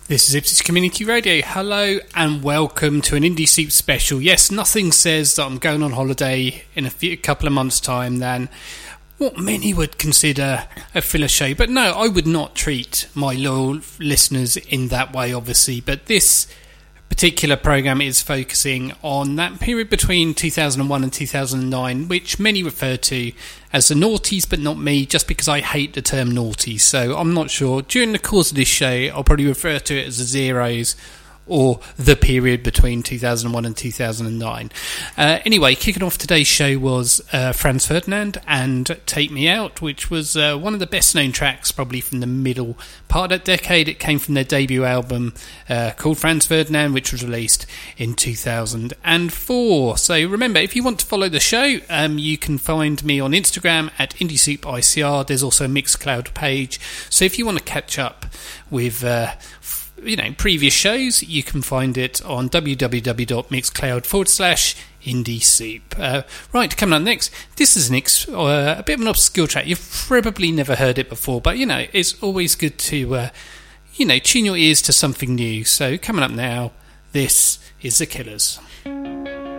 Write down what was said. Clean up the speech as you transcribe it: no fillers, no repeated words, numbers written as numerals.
This is Ipswich Community Radio. Hello and welcome to an Indie Soup special. Yes, nothing says that I'm going on holiday in a couple of months' time than what many would consider a filler show. But no, I would not treat my loyal listeners in that way, obviously. But this particular programme is focusing on that period between 2001 and 2009, which many refer to as the noughties, but not me, just because I hate the term noughties. So I'm not sure. During the course of this show, I'll probably refer to it as the zeros or the period between 2001 and 2009. Anyway, kicking off today's show was Franz Ferdinand and Take Me Out, which was one of the best-known tracks probably from the middle part of that decade. It came from their debut album called Franz Ferdinand, which was released in 2004. So remember, if you want to follow the show, you can find me on Instagram at IndieSoupICR. There's also a Mixcloud page. So if you want to catch up with previous shows, you can find it on www.mixcloud/Indie Soup. Right, coming up next, this is a bit of an obscure track. You've probably never heard it before, but it's always good to tune your ears to something new. So coming up now, this is The Killers.